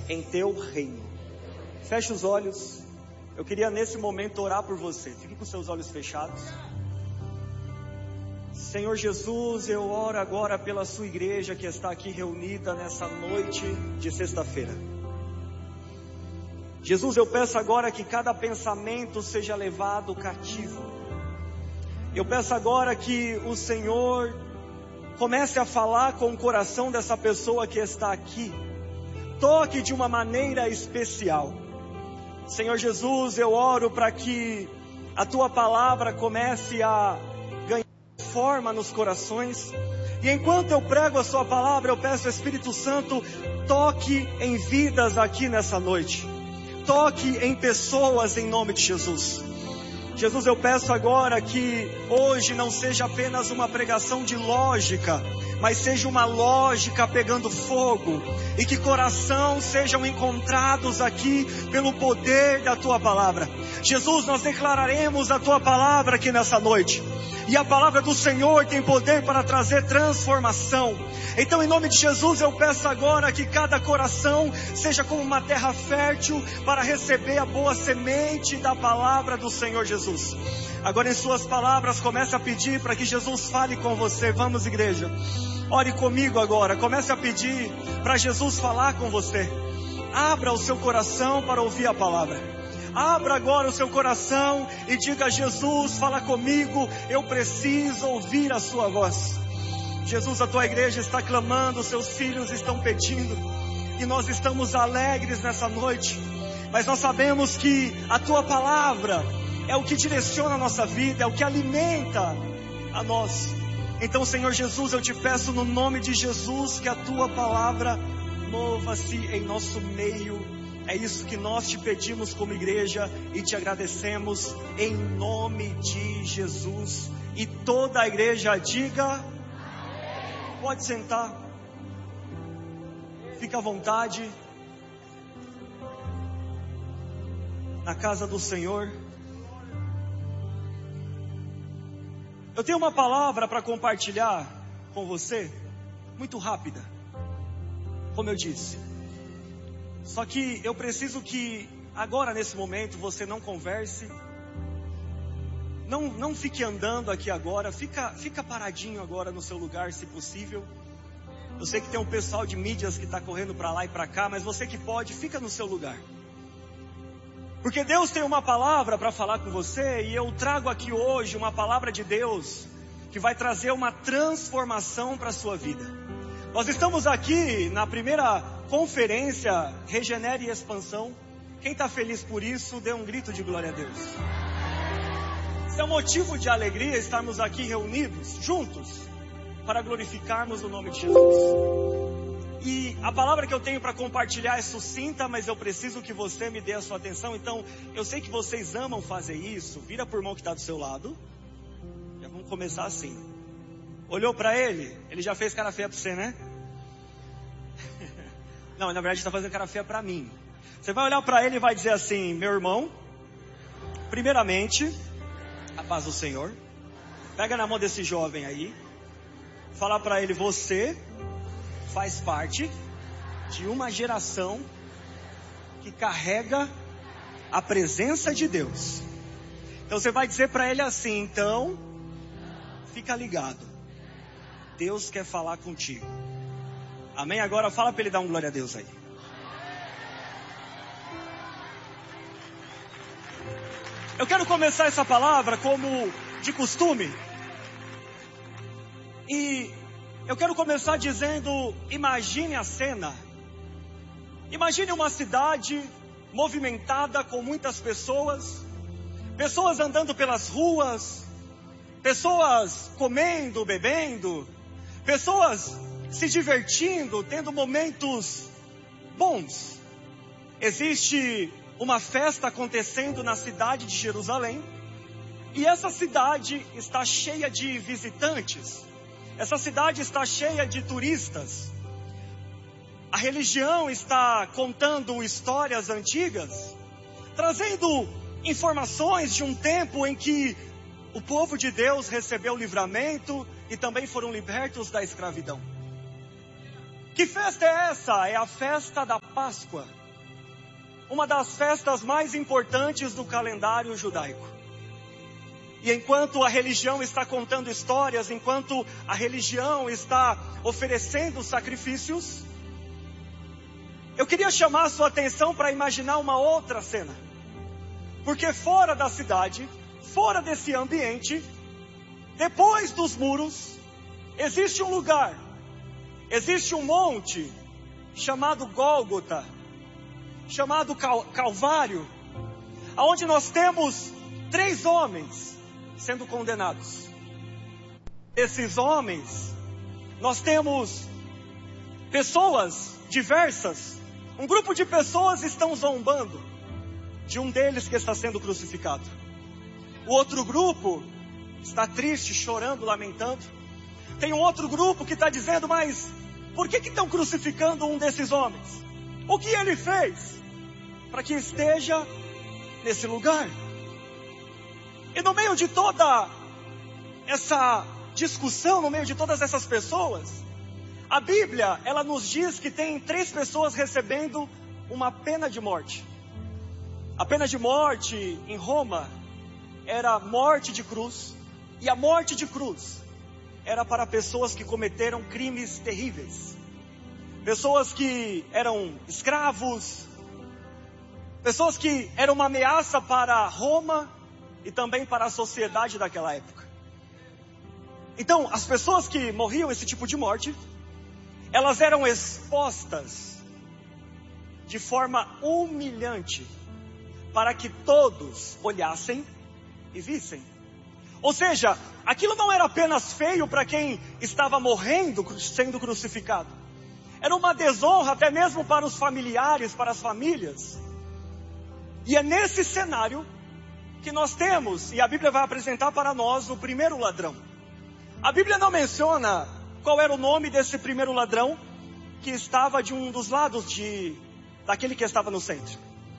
em teu reino. Feche os olhos. Eu queria nesse momento orar por você. Fique com seus olhos fechados. Senhor Jesus, eu oro agora pela sua igreja que está aqui reunida nessa noite de sexta-feira. Jesus, eu peço agora que cada pensamento seja levado cativo. Eu peço agora que o Senhor comece a falar com o coração dessa pessoa que está aqui. Toque de uma maneira especial. Senhor Jesus, eu oro para que a tua palavra comece a ganhar forma nos corações. E enquanto eu prego a sua palavra, eu peço, Espírito Santo, toque em vidas aqui nessa noite. Toque em pessoas em nome de Jesus. Jesus, eu peço agora que hoje não seja apenas uma pregação de lógica, mas seja uma lógica pegando fogo, e que corações sejam encontrados aqui pelo poder da tua palavra. Jesus, nós declararemos a tua palavra aqui nessa noite, e a palavra do Senhor tem poder para trazer transformação. Então, em nome de Jesus, eu peço agora que cada coração seja como uma terra fértil para receber a boa semente da palavra do Senhor Jesus. Agora, em suas palavras, comece a pedir para que Jesus fale com você. Vamos, igreja, ore comigo agora. Comece a pedir para Jesus falar com você. Abra o seu coração para ouvir a palavra. Abra agora o seu coração e diga: Jesus, fala comigo, eu preciso ouvir a sua voz. Jesus, a tua igreja está clamando, seus filhos estão pedindo, e nós estamos alegres nessa noite, mas nós sabemos que a tua palavra é o que direciona a nossa vida, é o que alimenta a nós. Então, Senhor Jesus, eu te peço no nome de Jesus que a tua palavra mova-se em nosso meio. É isso que nós te pedimos como igreja e te agradecemos em nome de Jesus. E toda a igreja diga: pode sentar, fica à vontade, na casa do Senhor. Eu tenho uma palavra para compartilhar com você, muito rápida, como eu disse. Só que eu preciso que agora, nesse momento, você não converse, não fique andando aqui agora, fica paradinho agora no seu lugar, se possível. Eu sei que tem um pessoal de mídias que está correndo para lá e para cá, mas você que pode, fica no seu lugar. Porque Deus tem uma palavra para falar com você, e eu trago aqui hoje uma palavra de Deus que vai trazer uma transformação para a sua vida. Nós estamos aqui na primeira conferência Regenere e Expansão. Quem está feliz por isso, dê um grito de glória a Deus. Isso é um motivo de alegria estarmos aqui reunidos, juntos, para glorificarmos o nome de Jesus. E a palavra que eu tenho para compartilhar é sucinta, mas eu preciso que você me dê a sua atenção. Então, eu sei que vocês amam fazer isso. Vira por mão que está do seu lado. Já vamos começar assim. Olhou para ele? Ele já fez cara feia para você, né? Não, na verdade está fazendo cara feia para mim. Você vai olhar para ele e vai dizer assim: meu irmão, primeiramente, a paz do Senhor. Pega na mão desse jovem aí. Fala para ele: você faz parte de uma geração que carrega a presença de Deus. Então você vai dizer para ele assim: então, fica ligado, Deus quer falar contigo. Amém? Agora fala para ele dar um glória a Deus aí. Eu quero começar essa palavra como de costume. E eu quero começar dizendo: imagine a cena. Imagine uma cidade movimentada com muitas pessoas. Pessoas andando pelas ruas. Pessoas comendo, bebendo. Pessoas se divertindo, tendo momentos bons. Existe uma festa acontecendo na cidade de Jerusalém. E essa cidade está cheia de visitantes. Essa cidade está cheia de turistas. A religião está contando histórias antigas, trazendo informações de um tempo em que o povo de Deus recebeu livramento e também foram libertos da escravidão. Que festa é essa? É a festa da Páscoa. Uma das festas mais importantes do calendário judaico. E enquanto a religião está contando histórias, enquanto a religião está oferecendo sacrifícios, eu queria chamar a sua atenção para imaginar uma outra cena. Porque fora da cidade, fora desse ambiente, depois dos muros, existe um lugar, existe um monte chamado Gólgota, chamado Calvário, onde nós temos 3 homens sendo condenados. Esses homens, nós temos pessoas diversas, um grupo de pessoas estão zombando de um deles que está sendo crucificado. O outro grupo está triste, chorando, lamentando. Tem um outro grupo que está dizendo, mas por que estão crucificando um desses homens? O que ele fez para que esteja nesse lugar? E no meio de toda essa discussão, no meio de todas essas pessoas, a Bíblia, ela nos diz que tem 3 pessoas recebendo uma pena de morte. A pena de morte em Roma era morte de cruz, e a morte de cruz era para pessoas que cometeram crimes terríveis. Pessoas que eram escravos, pessoas que eram uma ameaça para Roma e também para a sociedade daquela época. Então, as pessoas que morriam esse tipo de morte, elas eram expostas de forma humilhante para que todos olhassem e vissem. Ou seja, aquilo não era apenas feio para quem estava morrendo, sendo crucificado. Era uma desonra até mesmo para os familiares, para as famílias. E é nesse cenário que nós temos, e a Bíblia vai apresentar para nós o primeiro ladrão. A Bíblia não menciona qual era o nome desse primeiro ladrão que estava de um dos lados daquele que estava no centro.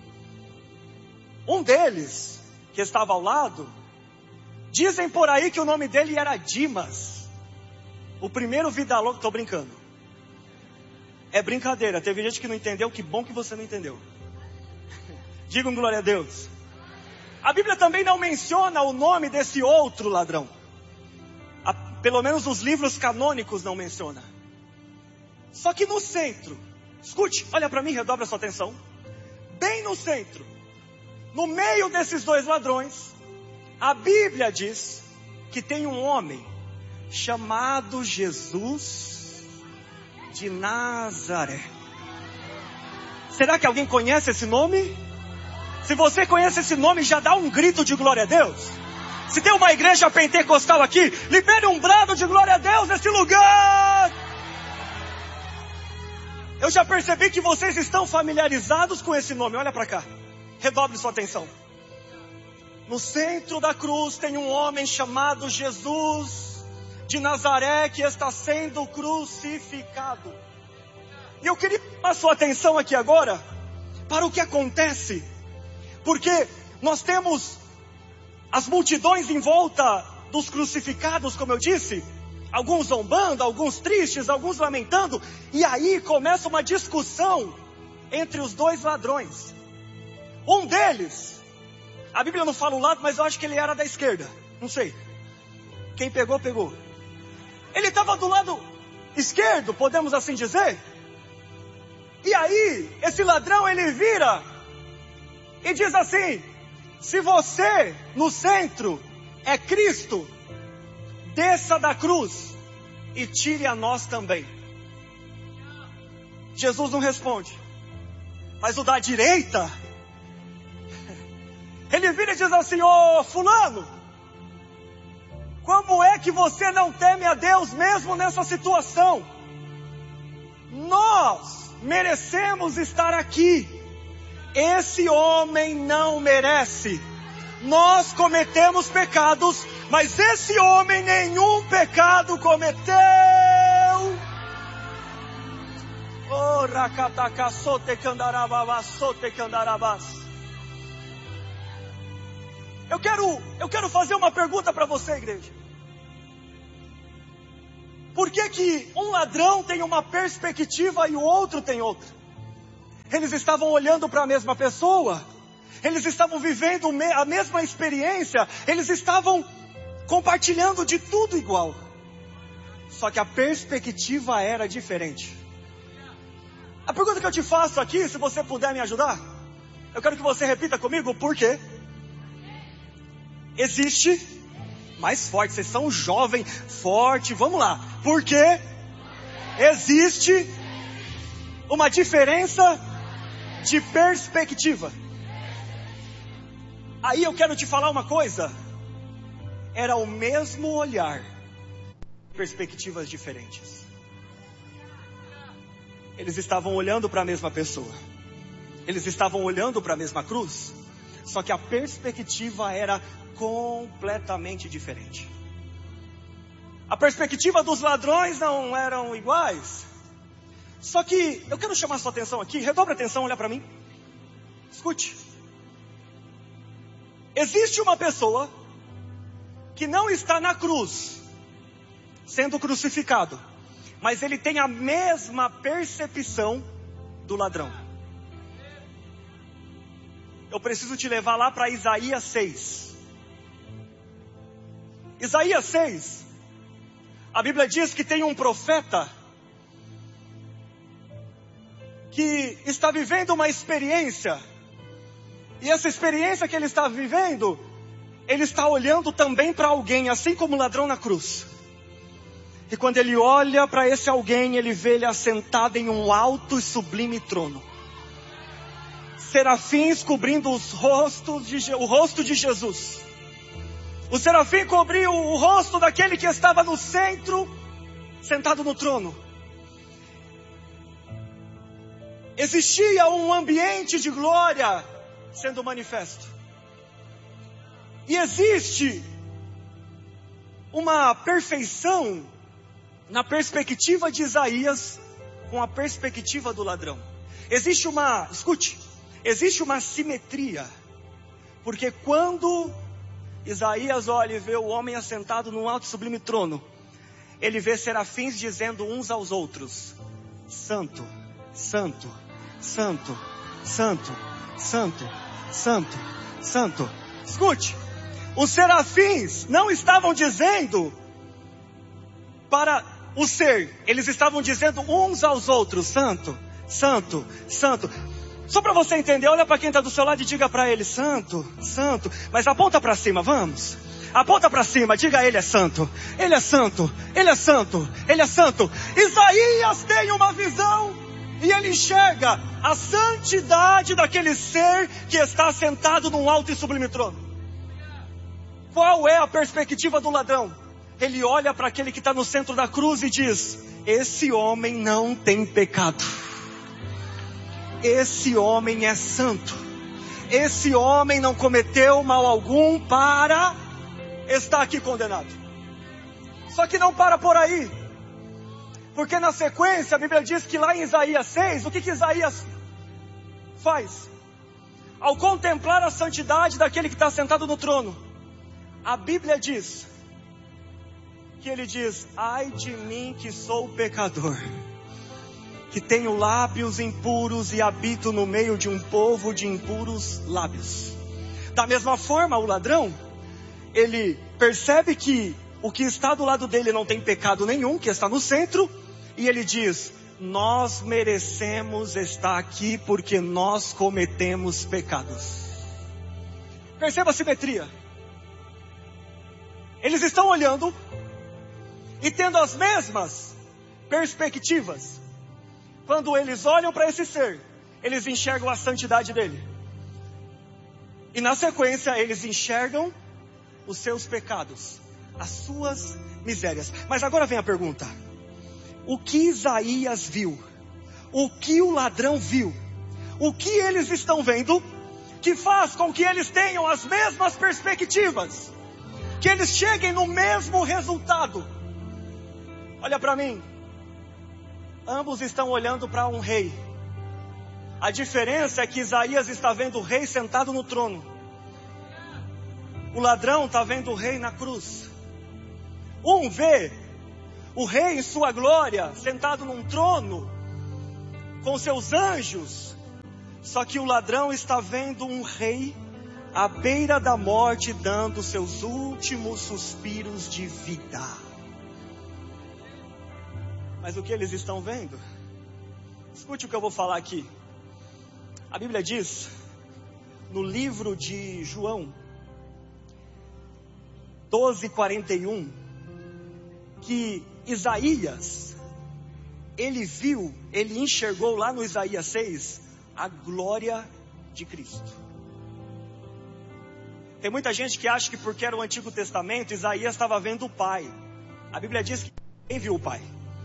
Um deles, que estava ao lado, dizem por aí que o nome dele era Dimas. O primeiro vida louca, estou brincando. É brincadeira, teve gente que não entendeu, que bom que você não entendeu. Digam glória a Deus. A Bíblia também não menciona o nome desse outro ladrão. Pelo menos os livros canônicos não menciona. Só que no centro, escute, olha para mim, redobra a sua atenção. Bem no centro, no meio desses 2 ladrões, a Bíblia diz que tem um homem chamado Jesus de Nazaré. Será que alguém conhece esse nome? Se você conhece esse nome, já dá um grito de glória a Deus. Se tem uma igreja pentecostal aqui, libere um brado de glória a Deus nesse lugar. Eu já percebi que vocês estão familiarizados com esse nome. Olha para cá, redobre sua atenção. No centro da cruz tem um homem chamado Jesus de Nazaré que está sendo crucificado. E eu queria chamar sua atenção aqui agora para o que acontece. Porque nós temos as multidões em volta dos crucificados, como eu disse. Alguns zombando, alguns tristes, alguns lamentando. E aí começa uma discussão entre os 2 ladrões. Um deles, a Bíblia não fala o lado, mas eu acho que ele era da esquerda. Não sei. Quem pegou, pegou. Ele estava do lado esquerdo, podemos assim dizer. E aí, esse ladrão, ele vira e diz assim: se você, no centro, é Cristo, desça da cruz e tire a nós também. Jesus não responde. Mas o da direita, ele vira e diz assim: ô fulano, como é que você não teme a Deus mesmo nessa situação? Nós merecemos estar aqui. Esse homem não merece. Nós cometemos pecados, mas esse homem nenhum pecado cometeu. Oh, rakatakasote kandarabavasote kandarabas. Eu quero fazer uma pergunta para você, igreja. Por que que um ladrão tem uma perspectiva e o outro tem outra? Eles estavam olhando para a mesma pessoa, eles estavam vivendo a mesma experiência, eles estavam compartilhando de tudo igual. Só que a perspectiva era diferente. A pergunta que eu te faço aqui, se você puder me ajudar, eu quero que você repita comigo, por quê? Existe, mais forte, vocês são jovem, forte, vamos lá. Por quê? Existe uma diferença de perspectiva. Aí eu quero te falar uma coisa. Era o mesmo olhar, perspectivas diferentes. Eles estavam olhando para a mesma pessoa. Eles estavam olhando para a mesma cruz. Só que a perspectiva era completamente diferente. A perspectiva dos ladrões não eram iguais. Só que eu quero chamar sua atenção aqui. Redobre a atenção, olha para mim. Escute. Existe uma pessoa que não está na cruz, sendo crucificado, mas ele tem a mesma percepção do ladrão. Eu preciso te levar lá para Isaías 6. Isaías 6, a Bíblia diz que tem um profeta que está vivendo uma experiência, e essa experiência que ele está vivendo, ele está olhando também para alguém, assim como o ladrão na cruz. E quando ele olha para esse alguém, ele vê ele assentado em um alto e sublime trono. Serafins cobrindo o rosto de Jesus. O serafim cobriu o rosto daquele que estava no centro, sentado no trono. Existia um ambiente de glória sendo manifesto. E existe uma perfeição na perspectiva de Isaías com a perspectiva do ladrão. Existe uma simetria. Porque quando Isaías olha e vê o homem assentado num alto e sublime trono, ele vê serafins dizendo uns aos outros: Santo, Santo, Santo, Santo, Santo, Santo, Santo. Escute, os serafins não estavam dizendo para o ser, eles estavam dizendo uns aos outros: Santo, Santo, Santo. Só para você entender, olha para quem está do seu lado e diga para ele: Santo, Santo. Mas aponta para cima, vamos. Aponta para cima, diga a ele: é santo, ele é santo, ele é santo, ele é santo. Isaías tem uma visão e ele enxerga a santidade daquele ser que está sentado num alto e sublime trono. Qual é a perspectiva do ladrão? Ele olha para aquele que está no centro da cruz e diz: esse homem não tem pecado. Esse homem é santo. Esse homem não cometeu mal algum para estar aqui condenado. Só que não para por aí. Porque na sequência a Bíblia diz que lá em Isaías 6, o que Isaías faz? Ao contemplar a santidade daquele que está sentado no trono, a Bíblia diz que ele diz: ai de mim que sou pecador, que tenho lábios impuros e habito no meio de um povo de impuros lábios. Da mesma forma, o ladrão, ele percebe que o que está do lado dele não tem pecado nenhum, que está no centro, e ele diz: nós merecemos estar aqui porque nós cometemos pecados. Perceba a simetria. Eles estão olhando e tendo as mesmas perspectivas. Quando eles olham para esse ser, eles enxergam a santidade dele. E na sequência, eles enxergam os seus pecados, as suas misérias. Mas agora vem a pergunta: o que Isaías viu? O que o ladrão viu? O que eles estão vendo que faz com que eles tenham as mesmas perspectivas? Que eles cheguem no mesmo resultado? Olha para mim. Ambos estão olhando para um rei. A diferença é que Isaías está vendo o rei sentado no trono. O ladrão está vendo o rei na cruz. Um vê o rei em sua glória, sentado num trono, com seus anjos. Só que o ladrão está vendo um rei à beira da morte, dando seus últimos suspiros de vida. Mas o que eles estão vendo? Escute o que eu vou falar aqui. A Bíblia diz, no livro de João 12:41, que Isaías, ele enxergou lá no Isaías 6, a glória de Cristo. Tem muita gente que acha que porque era o Antigo Testamento, Isaías estava vendo o Pai. A Bíblia diz que ninguém viu o Pai.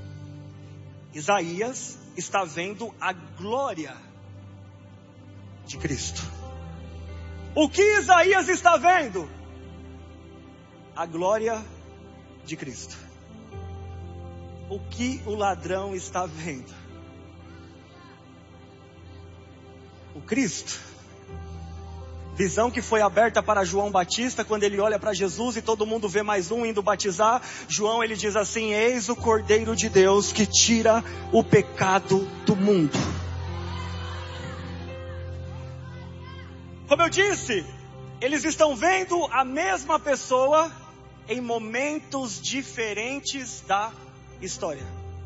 Isaías está vendo a glória de Cristo. O que Isaías está vendo? A glória de Cristo. O que o ladrão está vendo? O Cristo. Visão que foi aberta para João Batista, quando ele olha para Jesus e todo mundo vê mais um indo batizar. João, ele diz assim: eis o Cordeiro de Deus que tira o pecado do mundo. Como eu disse, eles estão vendo a mesma pessoa em momentos diferentes da história.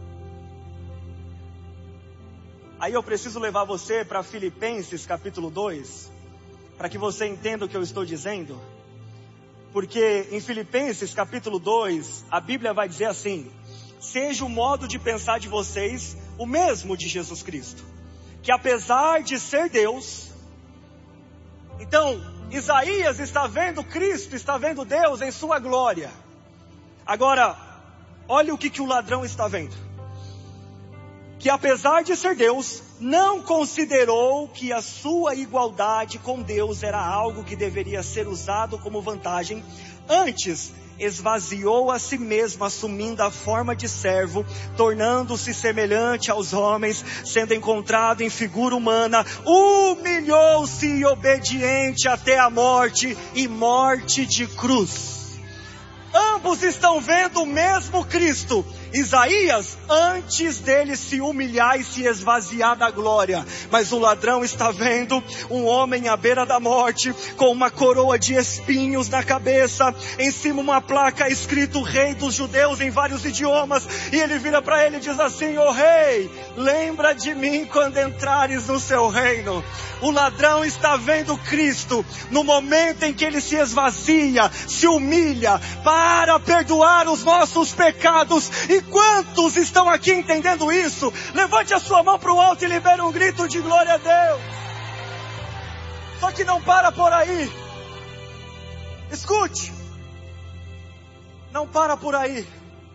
Aí eu preciso levar você para Filipenses capítulo 2, para que você entenda o que eu estou dizendo. Porque em Filipenses capítulo 2, a Bíblia vai dizer assim: seja o modo de pensar de vocês o mesmo de Jesus Cristo, que apesar de ser Deus. Então, Isaías está vendo Cristo, está vendo Deus em sua glória. Agora, olha o que o ladrão está vendo. Que apesar de ser Deus, não considerou que a sua igualdade com Deus era algo que deveria ser usado como vantagem. Antes, esvaziou a si mesmo, assumindo a forma de servo, tornando-se semelhante aos homens, sendo encontrado em figura humana, humilhou-se e obediente até a morte, e morte de cruz. Ambos estão vendo o mesmo Cristo. Isaías, antes dele se humilhar e se esvaziar da glória. Mas o ladrão está vendo um homem à beira da morte, com uma coroa de espinhos na cabeça, em cima uma placa escrito Rei dos Judeus em vários idiomas. E ele vira para ele e diz assim: ó rei, lembra de mim quando entrares no seu reino. O ladrão está vendo Cristo no momento em que ele se esvazia, se humilha para perdoar os nossos pecados. E quantos estão aqui entendendo isso? Levante a sua mão para o alto e libere um grito de glória a Deus. Só que não para por aí. Escute. Não para por aí.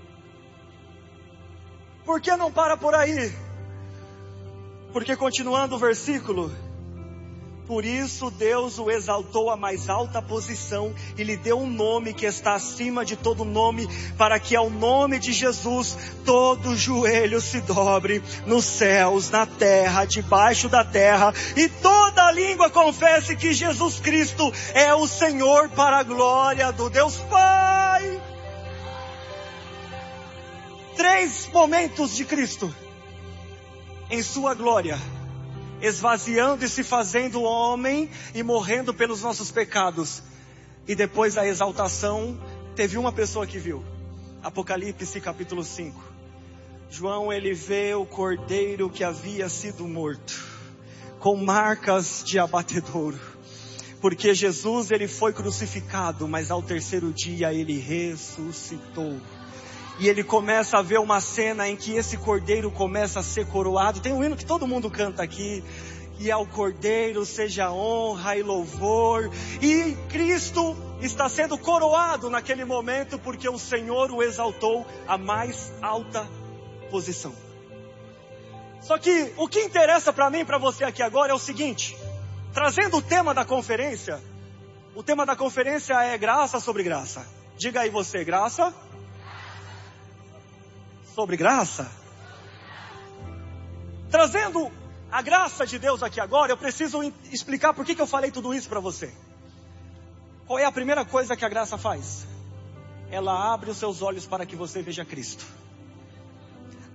Por que não para por aí? Porque continuando o versículo: por isso Deus o exaltou à mais alta posição e lhe deu um nome que está acima de todo nome, para que ao nome de Jesus todo joelho se dobre, nos céus, na terra, debaixo da terra, e toda língua confesse que Jesus Cristo é o Senhor, para a glória do Deus Pai. 3 momentos de Cristo em sua glória, esvaziando e se fazendo homem e morrendo pelos nossos pecados. E depois da exaltação, teve uma pessoa que viu. Apocalipse capítulo 5. João, ele vê o cordeiro que havia sido morto, com marcas de abatedouro. Porque Jesus, ele foi crucificado, mas ao terceiro dia ele ressuscitou. E ele começa a ver uma cena em que esse cordeiro começa a ser coroado. Tem um hino que todo mundo canta aqui: e ao cordeiro seja honra e louvor. E Cristo está sendo coroado naquele momento, porque o Senhor o exaltou à mais alta posição. Só que o que interessa para mim e para você aqui agora é o seguinte: trazendo o tema da conferência, o tema da conferência é graça sobre graça. Diga aí você: graça sobre graça. Trazendo a graça de Deus aqui agora, eu preciso explicar por que eu falei tudo isso para você. Qual é a primeira coisa que a graça faz? Ela abre os seus olhos para que você veja Cristo.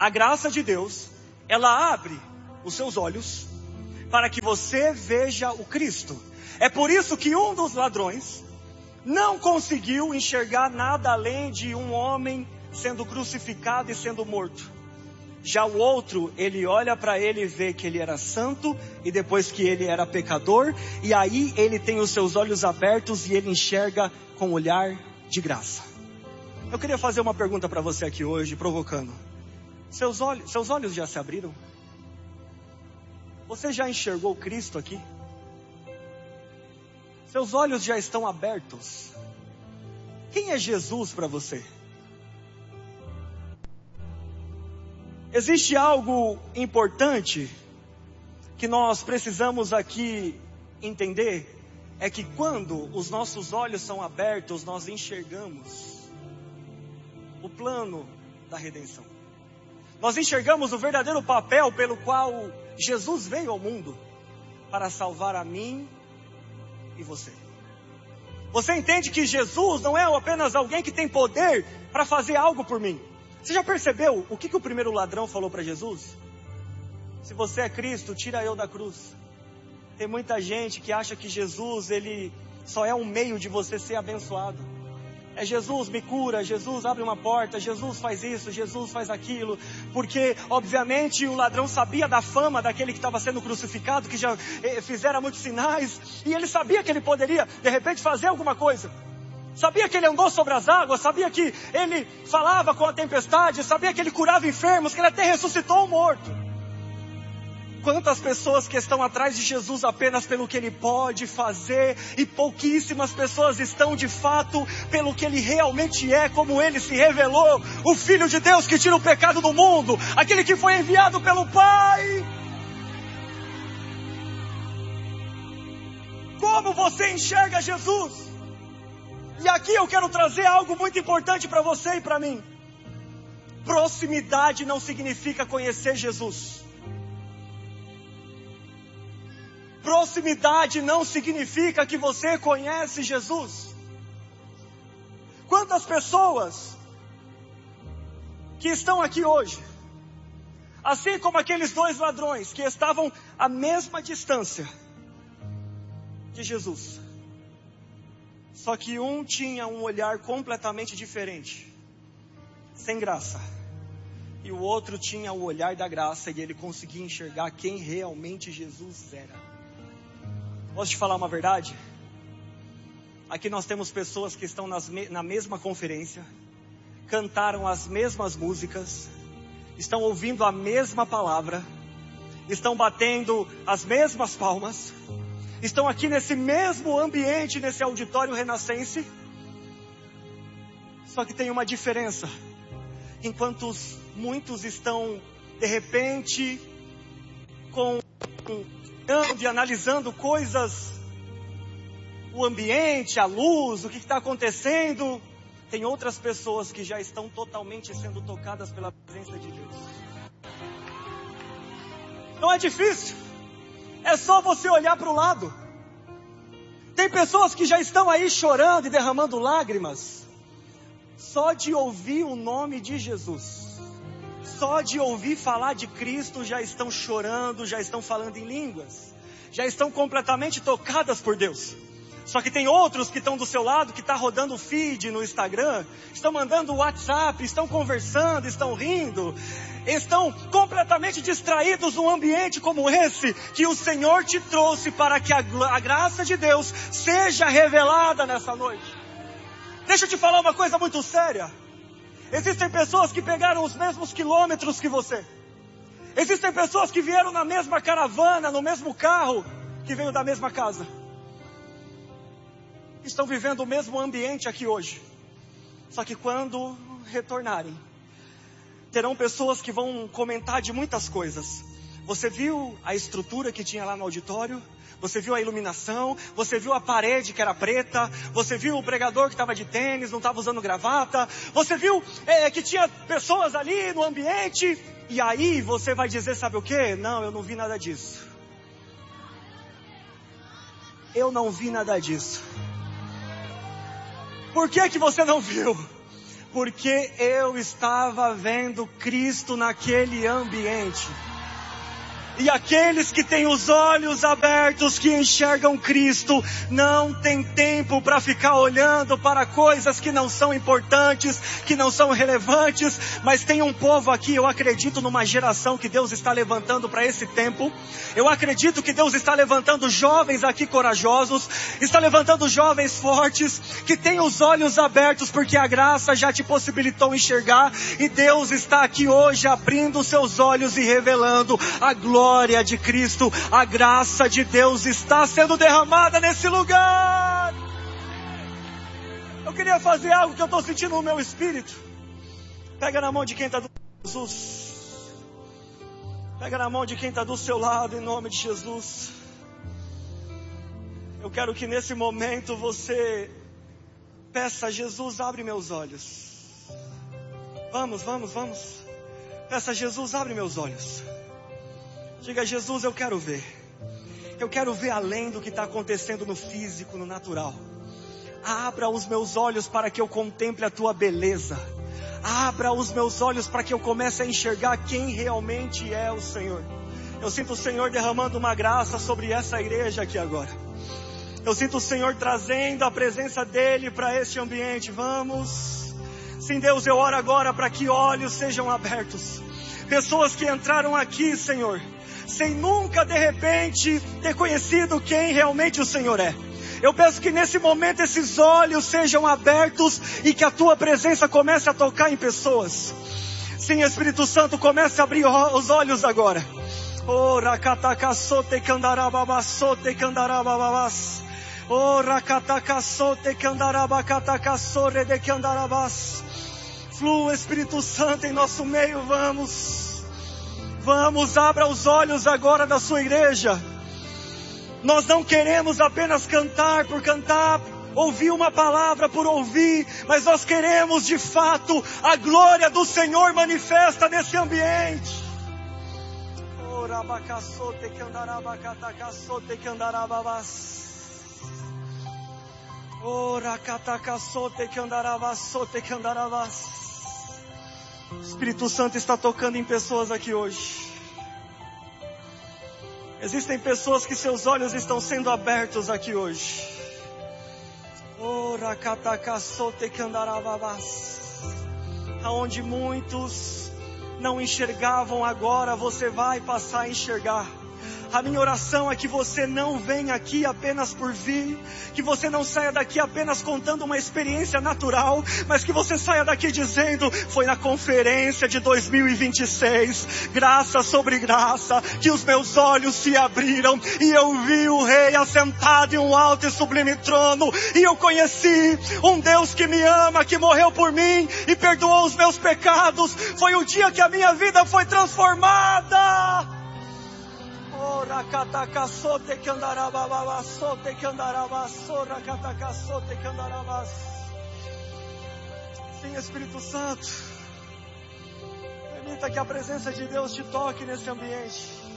A graça de Deus, ela abre os seus olhos para que você veja o Cristo. É por isso que um dos ladrões não conseguiu enxergar nada além de um homem sendo crucificado e sendo morto. Já o outro, ele olha para ele e vê que ele era santo, e depois que ele era pecador, e aí ele tem os seus olhos abertos e ele enxerga com um olhar de graça. Eu queria fazer uma pergunta para você aqui hoje, provocando. Seus olhos já se abriram? Você já enxergou Cristo aqui? Seus olhos já estão abertos? Quem é Jesus para você? Existe algo importante que nós precisamos aqui entender, é que quando os nossos olhos são abertos, nós enxergamos o plano da redenção. Nós enxergamos o verdadeiro papel pelo qual Jesus veio ao mundo, para salvar a mim e você. Você entende que Jesus não é apenas alguém que tem poder para fazer algo por mim. Você já percebeu o que o primeiro ladrão falou para Jesus? Se você é Cristo, tira eu da cruz. Tem muita gente que acha que Jesus, ele só é um meio de você ser abençoado. É Jesus me cura, Jesus abre uma porta, Jesus faz isso, Jesus faz aquilo. Porque, obviamente, o ladrão sabia da fama daquele que estava sendo crucificado, que já fizera muitos sinais. E ele sabia que ele poderia, de repente, fazer alguma coisa. Sabia que ele andou sobre as águas, sabia que ele falava com a tempestade, sabia que ele curava enfermos, que ele até ressuscitou o morto. Quantas pessoas que estão atrás de Jesus apenas pelo que ele pode fazer, e pouquíssimas pessoas estão de fato pelo que ele realmente é, como ele se revelou, o Filho de Deus que tira o pecado do mundo, aquele que foi enviado pelo Pai. Como você enxerga Jesus? E aqui eu quero trazer algo muito importante para você e para mim. Proximidade não significa conhecer Jesus. Proximidade não significa que você conhece Jesus. Quantas pessoas que estão aqui hoje, assim como aqueles dois ladrões que estavam à mesma distância de Jesus, só que um tinha um olhar completamente diferente, sem graça, e o outro tinha o olhar da graça, e ele conseguia enxergar quem realmente Jesus era. Posso te falar uma verdade? Aqui nós temos pessoas que estão na mesma conferência, cantaram as mesmas músicas, estão ouvindo a mesma palavra, estão batendo as mesmas palmas, estão aqui nesse mesmo ambiente, nesse auditório renascense, só que tem uma diferença. Enquanto muitos estão, de repente, analisando coisas, o ambiente, a luz, o que está acontecendo, tem outras pessoas que já estão totalmente sendo tocadas pela presença de Deus. Não é difícil, é só você olhar para o lado. Tem pessoas que já estão aí chorando e derramando lágrimas, só de ouvir o nome de Jesus. Só de ouvir falar de Cristo já estão chorando, já estão falando em línguas, já estão completamente tocadas por Deus. Só que tem outros que estão do seu lado, que está rodando o feed no Instagram, estão mandando WhatsApp, estão conversando, estão rindo, estão completamente distraídos num ambiente como esse, que o Senhor te trouxe para que a graça de Deus seja revelada nessa noite. Deixa eu te falar uma coisa muito séria. Existem pessoas que pegaram os mesmos quilômetros que você. Existem pessoas que vieram na mesma caravana, no mesmo carro, que veio da mesma casa. Estão vivendo o mesmo ambiente aqui hoje. Só que quando retornarem, terão pessoas que vão comentar de muitas coisas. Você viu a estrutura que tinha lá no auditório? Você viu a iluminação? Você viu a parede que era preta? Você viu o pregador que estava de tênis, não estava usando gravata? Você viu que tinha pessoas ali no ambiente? E aí você vai dizer, sabe o quê? Não, eu não vi nada disso. Eu não vi nada disso. Por que você não viu? porque eu estava vendo Cristo naquele ambiente. E aqueles que têm os olhos abertos, que enxergam Cristo, não tem tempo para ficar olhando para coisas que não são importantes, que não são relevantes. Mas tem um povo aqui, eu acredito numa geração que Deus está levantando para esse tempo. Eu acredito que Deus está levantando jovens aqui corajosos, está levantando jovens fortes, que têm os olhos abertos, porque a graça já te possibilitou enxergar. E Deus está aqui hoje abrindo os seus olhos e revelando a glória de Cristo. A graça de Deus está sendo derramada nesse lugar. Eu queria fazer algo que eu estou sentindo no meu espírito. Pega na mão de quem está do lado de Jesus. Pega na mão de quem está do seu lado, em nome de Jesus. Eu quero que nesse momento você peça: Jesus, abre meus olhos. Vamos. Peça: Jesus, abre meus olhos. Diga: Jesus, eu quero ver. Eu quero ver além do que está acontecendo no físico, no natural. Abra os meus olhos para que eu contemple a tua beleza. Abra os meus olhos para que eu comece a enxergar quem realmente é o Senhor. Eu sinto o Senhor derramando uma graça sobre essa igreja aqui agora. Eu sinto o Senhor trazendo a presença dEle para este ambiente. Vamos. Sim, Deus, eu oro agora para que olhos sejam abertos. Pessoas que entraram aqui, Senhor, sem nunca de repente ter conhecido quem realmente o Senhor é. Eu peço que nesse momento esses olhos sejam abertos e que a tua presença comece a tocar em pessoas. Sim, Espírito Santo, comece a abrir os olhos agora. Oh, rakatakasote kandarababasote kandarababas. Oh, rakatakasote kandarabakatakasore de kandarabas. Flua, Espírito Santo, em nosso meio. Vamos, abra os olhos agora da sua igreja. Nós não queremos apenas cantar por cantar, ouvir uma palavra por ouvir, mas nós queremos de fato a glória do Senhor manifesta nesse ambiente. O Espírito Santo está tocando em pessoas aqui hoje. Existem pessoas que seus olhos estão sendo abertos aqui hoje. Aonde muitos não enxergavam, agora você vai passar a enxergar. A minha oração é que você não venha aqui apenas por vir, que você não saia daqui apenas contando uma experiência natural, mas que você saia daqui dizendo: foi na conferência de 2026, graça sobre graça, que os meus olhos se abriram e eu vi o Rei assentado em um alto e sublime trono, e eu conheci um Deus que me ama, que morreu por mim e perdoou os meus pecados. Foi o dia que a minha vida foi transformada. Sim, Espírito Santo, permita que a presença de Deus te toque nesse ambiente.